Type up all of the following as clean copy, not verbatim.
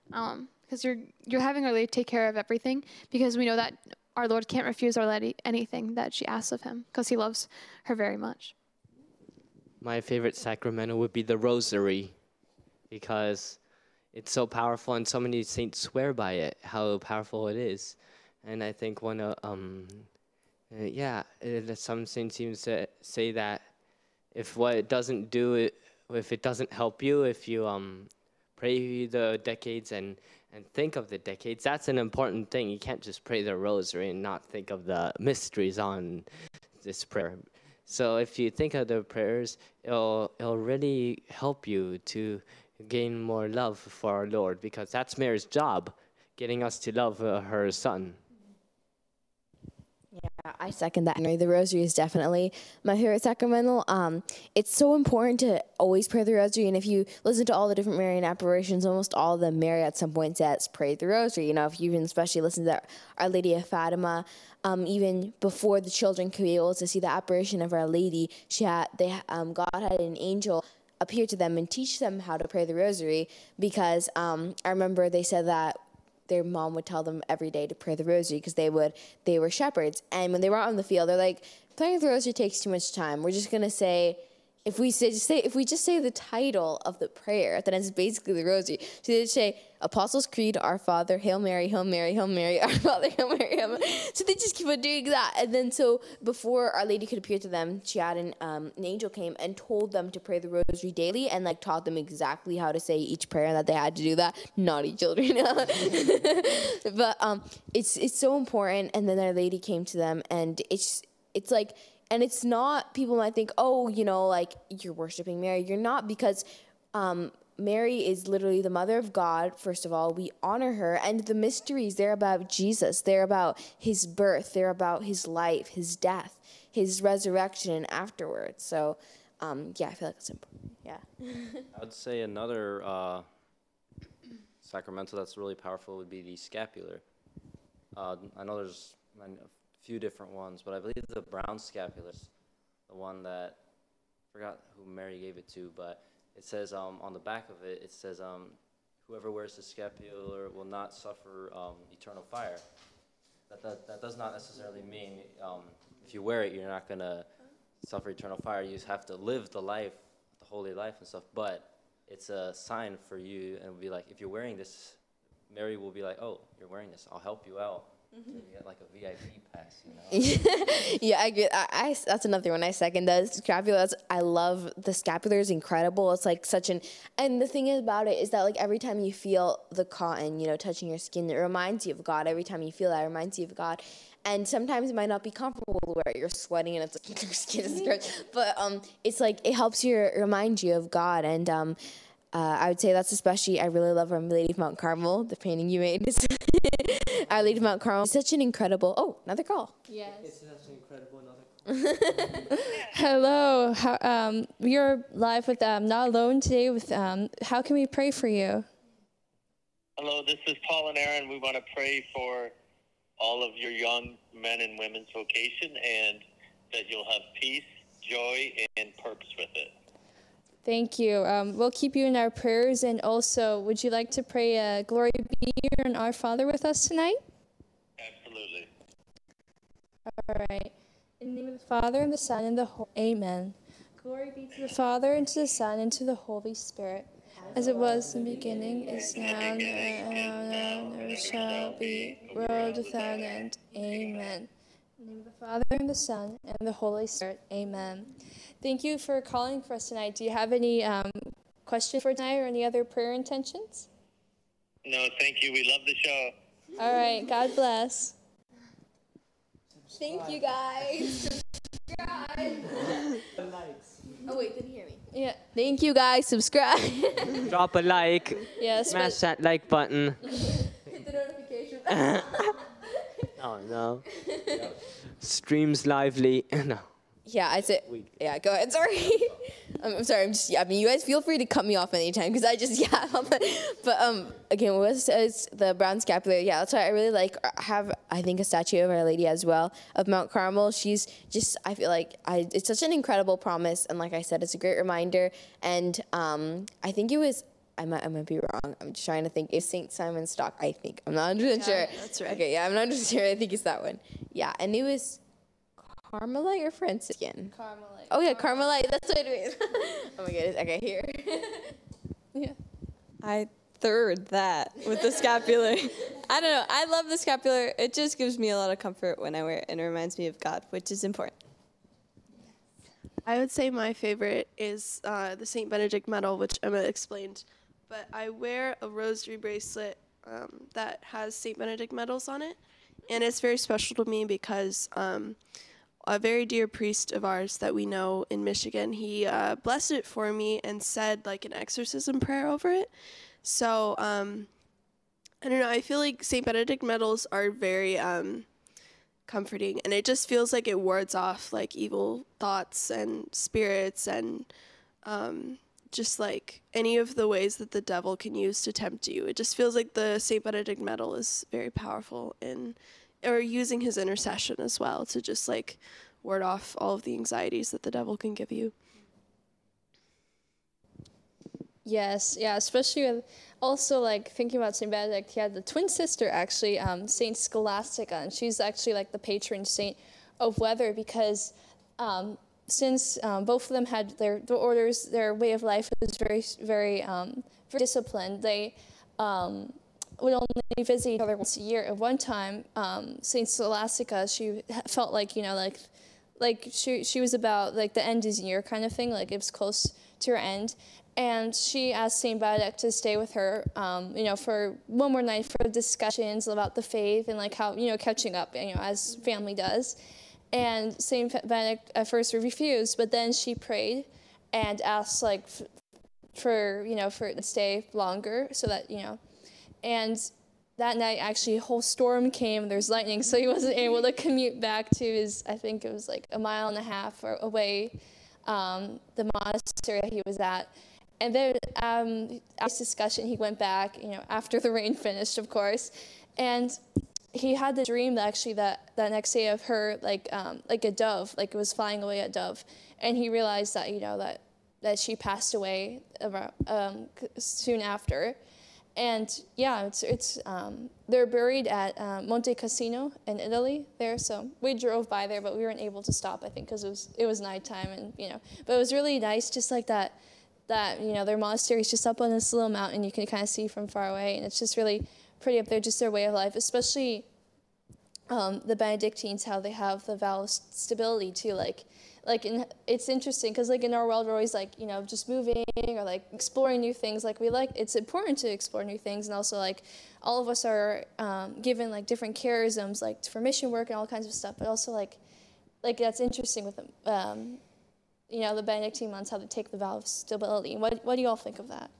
because you're having Our Lady take care of everything, because we know that our Lord can't refuse Our Lady anything that she asks of him, because he loves her very much. My favorite sacramental would be the Rosary, because it's so powerful and so many saints swear by it, how powerful it is. And I think some saints even say that if if it doesn't help you, if you pray the decades and think of the decades, that's an important thing. You can't just pray the Rosary and not think of the mysteries on this prayer. So if you think of the prayers, it'll really help you to gain more love for our Lord, because that's Mary's job, getting us to love her Son. Yeah, I second that, Henry. The Rosary is definitely my favorite sacramental. It's so important to always pray the Rosary, and if you listen to all the different Marian apparitions, almost all of them, Mary at some point says, pray the Rosary. You know, if you even especially listen to Our Lady of Fatima, even before the children could be able to see the apparition of Our Lady, God had an angel appear to them and teach them how to pray the Rosary, because I remember they said that their mom would tell them every day to pray the Rosary, because they were shepherds, and when they were out in the field, they're like, praying the Rosary takes too much time. We're just gonna say, if we just say the title of the prayer, then it's basically the Rosary. So they say Apostles' Creed, Our Father, Hail Mary, Hail Mary, Hail Mary, Our Father, Hail Mary, Hail Mary. So they just keep on doing that, and then so before Our Lady could appear to them, she had an angel came and told them to pray the Rosary daily, and like taught them exactly how to say each prayer, and that they had to do that. Naughty children, but it's so important. And then Our Lady came to them, and it's like. And it's not, people might think, oh, you know, like, you're worshiping Mary. You're not, because Mary is literally the mother of God, first of all. We honor her. And the mysteries, they're about Jesus. They're about his birth. They're about his life, his death, his resurrection, and afterwards. So, I feel like it's important. Yeah. I would say another sacramental that's really powerful would be the scapular. I know there's a few different ones, but I believe the brown scapular is the one that, I forgot who Mary gave it to, but it says on the back of it, it says whoever wears the scapular will not suffer eternal fire. That does not necessarily mean if you wear it, you're not going to suffer eternal fire. You just have to live the life, the holy life and stuff, but it's a sign for you, and it'll be like, if you're wearing this, Mary will be like, oh, you're wearing this, I'll help you out. Mm-hmm. You get like a VIP pass, you know? Yeah, I agree. That's another one I second. The scapular, I love the scapular, is incredible. It's like and the thing about it is that like every time you feel the cotton, you know, touching your skin, it reminds you of God. Every time you feel that, it reminds you of God. And sometimes it might not be comfortable to wear it. You're sweating and it's like your skin is gross. But it's like, it helps you, remind you of God. And I would say that's especially, I really love Our Lady of Mount Carmel, the painting you made. Our Lady of Mount Carmel is such an incredible, another call. Yes. It's such an incredible another call. Hello, we're live with Not Alone today with how can we pray for you? Hello, this is Paul and Aaron. We want to pray for all of your young men and women's vocation, and that you'll have peace, joy, and purpose with it. Thank you. We'll keep you in our prayers. And also, would you like to pray Glory Be and Our Father with us tonight? Absolutely. All right. In the name of the Father, and the Son, and the Holy Amen. Glory be to the Father, and to the Son, and to the Holy Spirit, as it was in the beginning, is now, and never shall be, world without end. Amen. In the name of the Father, and the Son, and the Holy Spirit. Amen. Thank you for calling for us tonight. Do you have any questions for tonight or any other prayer intentions? No, thank you. We love the show. All right. God bless. Thank you, guys. Subscribe. Oh, wait, didn't hear me. Yeah. Thank you, guys. Subscribe. Drop a like. Yes. Smash that like button. Hit the notification. Oh, no. Streams lively. No. Yeah, I said. Yeah, go ahead. Sorry. I'm sorry. You guys feel free to cut me off anytime because I just But again, what says the brown scapular? Yeah, that's why I really like. I think a statue of Our Lady as well of Mount Carmel. She's just. I feel like it's such an incredible promise, and like I said, it's a great reminder. And I think it was. I might be wrong. I'm just trying to think. It's St. Simon Stock, I think. I'm not 100% sure. That's right. Okay, yeah, I'm not 100% sure. I think it's that one. Yeah, and it was Carmelite or Franciscan? Carmelite. Oh, yeah, Carmelite. That's what it is. Oh, my goodness. Okay, here. Yeah. I third that with the scapular. I don't know. I love the scapular. It just gives me a lot of comfort when I wear it, and it reminds me of God, which is important. I would say my favorite is the St. Benedict medal, which Emma explained. But I wear a rosary bracelet that has St. Benedict medals on it. And it's very special to me because a very dear priest of ours that we know in Michigan, he blessed it for me and said like an exorcism prayer over it. So I don't know. I feel like St. Benedict medals are very comforting, and it just feels like it wards off like evil thoughts and spirits and just like any of the ways that the devil can use to tempt you. It just feels like the St. Benedict medal is very powerful or using his intercession as well to just like ward off all of the anxieties that the devil can give you. Yes, yeah, especially with also like thinking about St. Benedict, he had the twin sister actually, Saint Scholastica, and she's actually like the patron saint of weather because since both of them had their orders, their way of life was very disciplined. They would only visit each other once a year. At one time, Saint Scholastica, she felt like she was about like the end is near kind of thing, like it was close to her end. And she asked St. Benedict to stay with her, for one more night for discussions about the faith and like how, catching up, as family does. And St. Benedict at first refused, but then she prayed and asked like for it to stay longer so that, and that night actually a whole storm came, there's lightning, so he wasn't able to commute back to his, I think it was like 1.5 miles away, the monastery that he was at. And then after this discussion, he went back, after the rain finished, of course. And he had the dream actually that next day of her, like a dove, like it was flying away a dove. And he realized that, that she passed away soon after. And yeah, they're buried at Monte Cassino in Italy there. So we drove by there, but we weren't able to stop, I think, because it was nighttime and, but it was really nice, just like that their monastery is just up on this little mountain you can kind of see from far away, and it's just really pretty up there, just their way of life, especially the Benedictines, how they have the vow of stability too, it's interesting because like in our world we're always like just moving or like exploring new things, it's important to explore new things, and also like all of us are given like different charisms like for mission work and all kinds of stuff, but also like that's interesting with them. The Benedictine monks, how they take the vow of stability. What do you all think of that?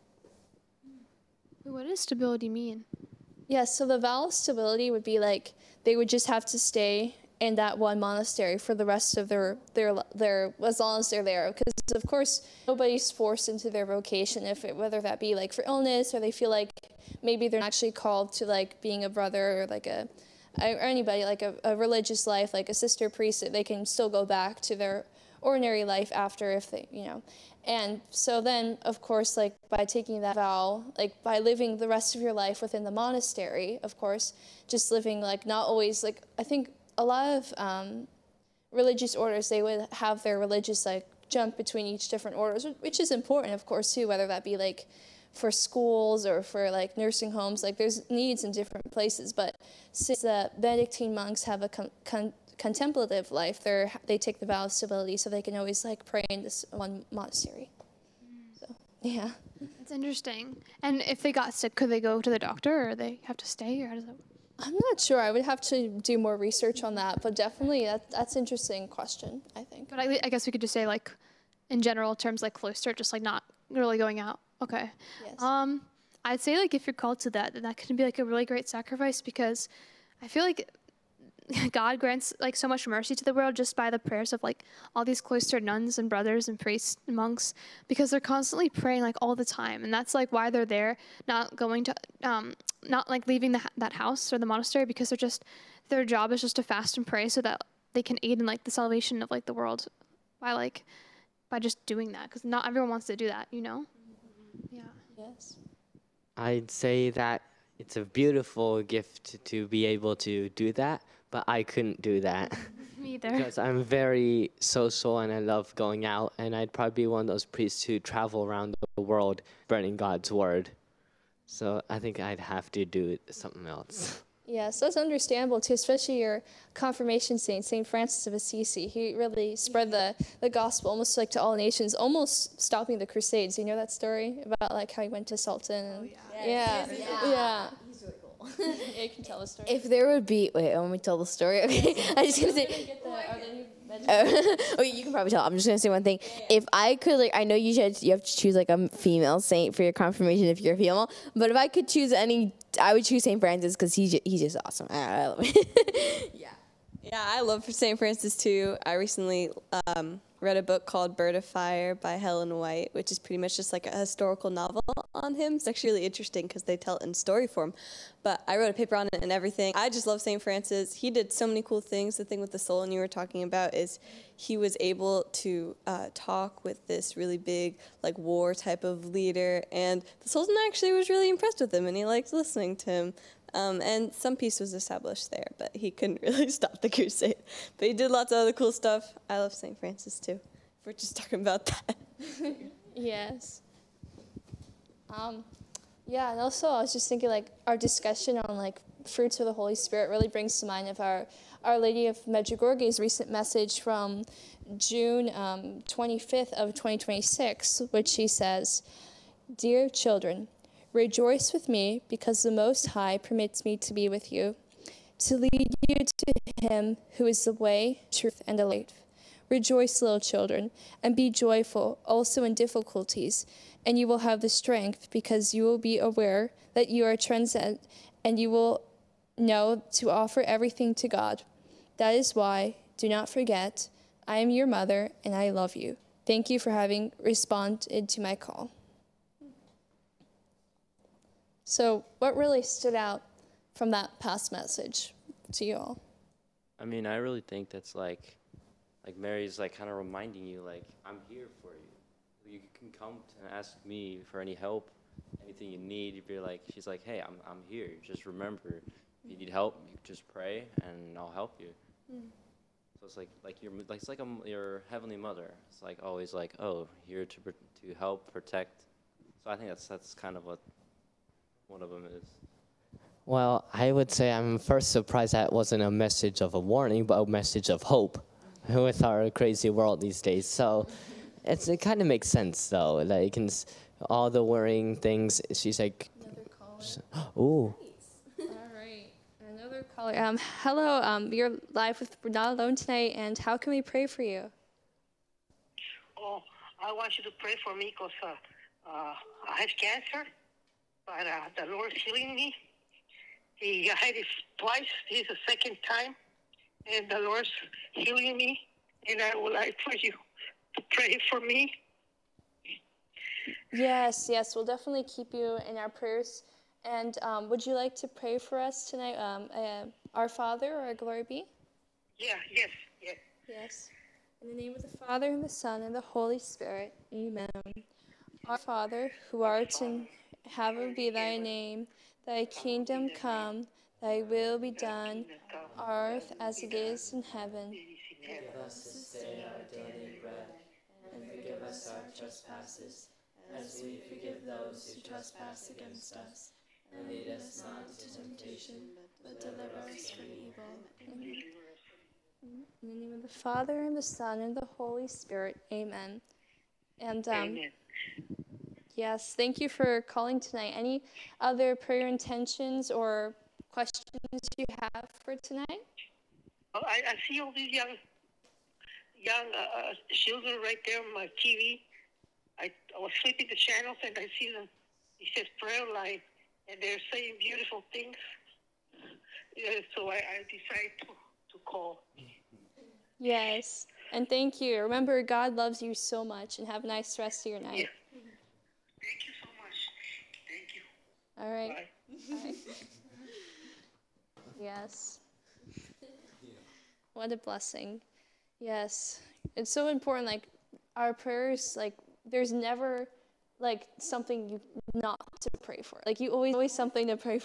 What does stability mean? Yeah, so the vow of stability would be like they would just have to stay in that one monastery for the rest of their as long as they're there, because of course nobody's forced into their vocation, whether that be like for illness or they feel like maybe they're actually called to like being a brother or like or anybody like a religious life, like a sister priest, they can still go back to their ordinary life after if they, And so then, of course, like by taking that vow, like by living the rest of your life within the monastery, of course, just living like not always, like I think a lot of religious orders, they would have their religious like jump between each different orders, which is important, of course, too, whether that be like for schools or for like nursing homes, like there's needs in different places. But since the Benedictine monks have a contemplative life, they take the vow of stability, so they can always like pray in this one monastery. So yeah, That's interesting. And if they got sick, could they go to the doctor, or they have to stay, or how does that work? I'm not sure. I would have to do more research on that, but definitely that's an interesting question, I think. But I guess we could just say like, in general terms, like cloister, just like not really going out. Okay. Yes. I'd say like if you're called to that, then that can be like a really great sacrifice, because I feel like God grants like so much mercy to the world just by the prayers of like all these cloistered nuns and brothers and priests and monks, because they're constantly praying like all the time, and that's like why they're there, not going to not like leaving that house or the monastery, because their job is just to fast and pray so that they can aid in like the salvation of like the world by just doing that, because not everyone wants to do that, Yeah. Yes. I'd say that it's a beautiful gift to be able to do that, but I couldn't do that. Me either. Because I'm very social and I love going out, and I'd probably be one of those priests who travel around the world spreading God's word. So I think I'd have to do something else. Yes, that's understandable too, especially your confirmation saint, St. Francis of Assisi. He really spread the gospel almost like to all nations, almost stopping the Crusades. You know that story about like how he went to Sultan? And, yeah. He's really cool. Yeah, you can tell the story. If there would be, wait, let me tell the story. Okay, I just gonna say. Okay, you can probably tell. I'm just gonna say one thing. If I could, like, I know you have to choose like a female saint for your confirmation if you're a female. But if I could choose any, I would choose Saint Francis because he's just awesome. I love him. Yeah. Yeah, I love St. Francis too. I recently read a book called Bird of Fire by Helen White, which is pretty much just like a historical novel on him. It's actually really interesting because they tell it in story form. But I wrote a paper on it and everything. I just love St. Francis. He did so many cool things. The thing with the soul and you were talking about is he was able to talk with this really big like war type of leader. And the Sultan actually was really impressed with him and he liked listening to him. And some peace was established there, but he couldn't really stop the crusade. But he did lots of other cool stuff. I love St. Francis too, if we're just talking about that. Yes. Yeah, and also I was just thinking like our discussion on like fruits of the Holy Spirit really brings to mind of Our Lady of Medjugorje's recent message from June 25th of 2026, which she says, "Dear children, rejoice with me because the Most High permits me to be with you, to lead you to Him who is the way, truth, and the life. Rejoice, little children, and be joyful also in difficulties, and you will have the strength because you will be aware that you are transcendent, and you will know to offer everything to God. That is why, do not forget, I am your mother, and I love you. Thank you for having responded to my call." So what really stood out from that past message to you all? I mean, I really think that's like Mary's like kind of reminding you, like, I'm here for you. You can come and ask me for any help, anything you need. If you're like, she's like, hey, I'm here. Just remember, if you need help, you just pray and I'll help you. So it's like your heavenly mother. It's like always like, oh, here to help, protect. So I think that's kind of what one of them is. Well, I would say I'm first surprised that it wasn't a message of a warning, but a message of hope with our crazy world these days. So it kind of makes sense, though. Like, all the worrying things, she's like, ooh. All right, another caller. Hello, you're live with We're Not Alone tonight, and how can we pray for you? Oh, I want you to pray for me because I have cancer, but the Lord's healing me. I had it twice. This is the second time, and the Lord's healing me, and I would like for you to pray for me. Yes, we'll definitely keep you in our prayers. And would you like to pray for us tonight, Our Father, or Glory Be? Yes. Yes. In the name of the Father, and the Son, and the Holy Spirit. Amen. Our Father, who art in, hallowed be thy name. Thy kingdom come, thy will be done, on earth as it is in heaven. Give us this day our daily bread, and forgive us our trespasses, as we forgive those who trespass against us. And lead us not into temptation, but deliver us from evil. Amen. In the name of the Father, and the Son, and the Holy Spirit. Amen. And Amen. yes, thank you for calling tonight. Any other prayer intentions or questions you have for tonight? Oh, I see all these young children right there on my TV. I was flipping the channels and I see them. It says prayer line, and they're saying beautiful things. So I decided to call. Yes, and thank you. Remember, God loves you so much, and have a nice rest of your night. Yeah. Thank you so much. Thank you. All right. Bye. All right. Yes. What a blessing. Yes. It's so important, like, our prayers, like, there's never, like, something you not to pray for. Like, you always something to pray for.